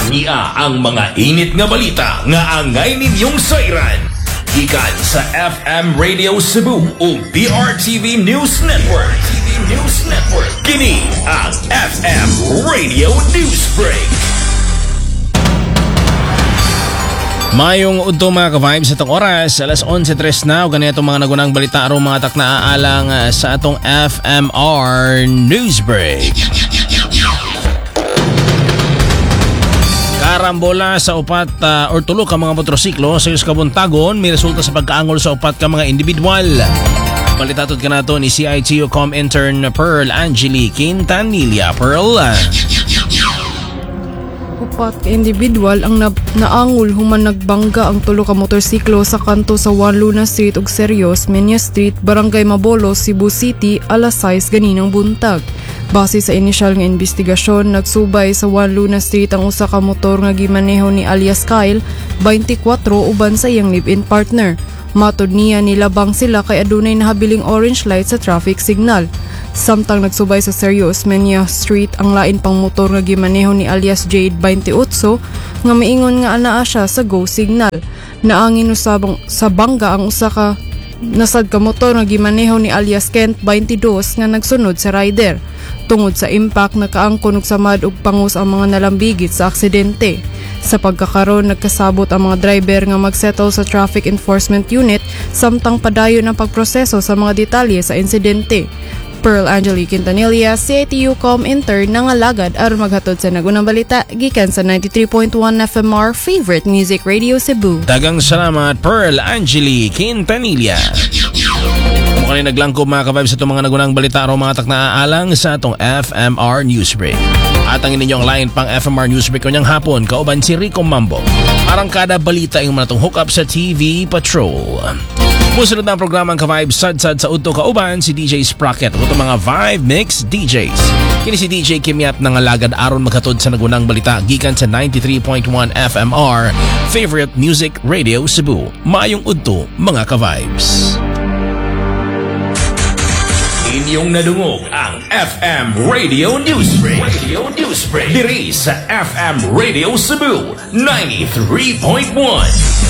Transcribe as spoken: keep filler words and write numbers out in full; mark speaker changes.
Speaker 1: Nia ang mga init nga balita nga angay ninyong sayran. Ikan sa F M Radio Cebu o B R T V News Network. T V News Network. Kini ang F M Radio Newsbreak.
Speaker 2: Mayong udto mga ka-vibes itong oras, alas eleven tres na, o ganito mga nagunang balita aron mga tak na aalang sa atong F M R Newsbreak. Karambola sa upat uh, or tulo ka mga motorsiklo sa iyos kabuntagon may resulta sa pagkaangol sa upat ka mga individual. Balitatod ka nato ni C I T U Com intern Pearl Angeli Quintanilla. Pearl,
Speaker 3: upat ka individual ang na naangol human nagbangga ang tulo ka motorsiklo sa kanto sa Juan Luna Street ug Serios, Menia Street, Barangay Mabolos, Cebu City, alas sais ganinang buntag. Base sa inisyal nga investigasyon, nagsubay sa Juan Luna Street ang usa ka motor nga gimaneho ni alias Kyle, twenty-four, uban sa iyang live-in partner. Matod niya nilabang sila kay adunay nahabiling orange light sa traffic signal. Samtang nagsubay sa Serios, Menia Street ang lain pang motor nga gimaneho ni alias Jade, twenty-eight, nga miingon nga anaa siya sa go signal. Naangin usabang sa bangga ang usa ka nasad ka motor nga gimaneho ni alias Kent, twenty-two, nga nagsunod sa rider. Tungod sa impact, nakaangkon og samad ug pangus ang mga nalambigit sa aksidente. Sa pagkakaroon, nagkasabot ang mga driver nga magsettle sa Traffic Enforcement Unit samtang padayon ang pagproseso sa mga detalye sa insidente. Pearl Angeli Quintanilla, C I T U Com intern nangalagad aron maghatod sa nagunang balita gikan sa ninety-three point one F M R Favorite Music Radio Cebu.
Speaker 2: Dagang salamat Pearl Angeli Quintanilla. Kung kanina naglangkob mga ka-vibes sa itong mga nagunang balita aron mga tak na aalang sa itong F M R Newsbreak. At ang inyong line pang F M R Newsbreak kanyang hapon, kauban si Rico Mambo. Parang kada balita yung manatong hook up sa T V Patrol. Musunod na ang programang ka-vibes sad-sad sa udto kauban si D J Sprocket o itong mga Vibe Mix D Js. Kini si D J Kimyat ng alagad aron maghatod sa nagunang balita gikan sa ninety-three point one F M R Favorite Music Radio Cebu. Mayong udto mga ka-vibes.
Speaker 1: Inyong nadungog ang F M Radio Newsbreak. Radio Newsbreak. Diri sa F M Radio Cebu ninety-three point one.